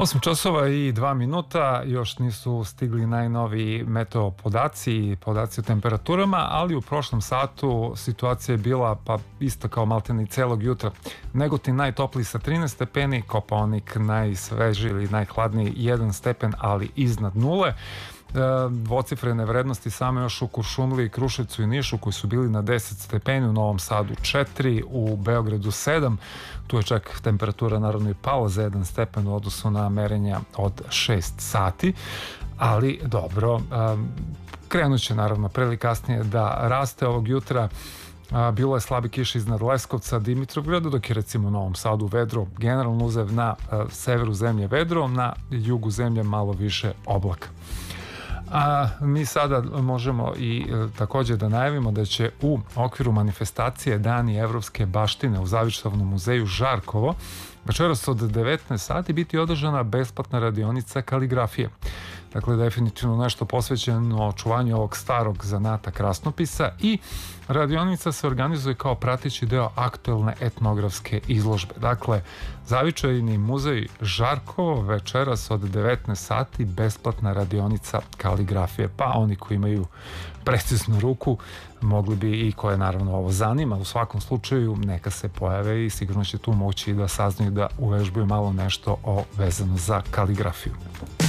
8 časova i 2 minuta, još nisu stigli najnoviji meteo podaci o temperaturama, ali u prošlom satu situacija je bila pa isto kao maltene i celog jutra. Negotin najtopliji sa 13 stepeni, Kopaonik najsvežiji ili najhladniji 1 stepen, ali iznad nule. Dvocifrene vrednosti same još u Kuršumliji, Kruševcu i Nišu koji su bili na 10 stepeni, u Novom Sadu 4, u Beogradu 7, tu je čak temperatura naravno i pala za 1 stepen u odnosu na merenja od 6 sati, ali dobro, krenut će naravno pre ili kasnije da raste ovog jutra. Bilo je slabi kiš iznad Leskovca, Dimitrovgrada, dok je recimo u Novom Sadu vedro, generalno uzev na severu zemlje vedro, na jugu zemlje malo više oblaka. A mi sada možemo i također da najavimo da će u okviru manifestacije Dani evropske baštine u Zavičajnom muzeju Žarkovo večeras od 19 sati biti održana besplatna radionica kaligrafije. Dakle, definitivno nešto posvećeno očuvanju ovog starog zanata krasnopisa i radionica se organizuje kao prateći deo aktuelne etnografske izložbe. Dakle, Zavičajni muzej Žarkovo večeras od 19 sati besplatna radionica kaligrafije. Pa oni koji imaju preciznu ruku mogli bi i koje naravno ovo zanima, u svakom slučaju neka se pojave i sigurno će tu moći da saznaju da uvežbaju malo nešto vezano za kaligrafiju.